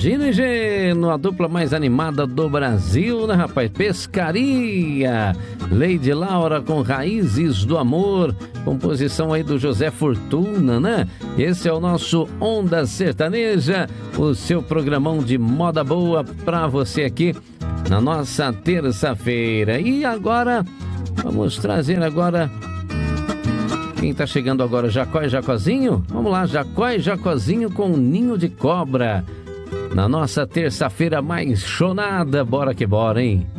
Gino e Geno, a dupla mais animada do Brasil, né, rapaz? Pescaria, Lady Laura com Raízes do Amor, composição aí do José Fortuna, né? Esse é o nosso Onda Sertaneja, o seu programão de moda boa pra você aqui na nossa terça-feira. E agora, vamos trazer agora... Quem tá chegando agora, Jacó e Jacozinho? Vamos lá, Jacó e Jacozinho com Ninho de Cobra. Na nossa terça-feira mais chonada, bora que bora, hein?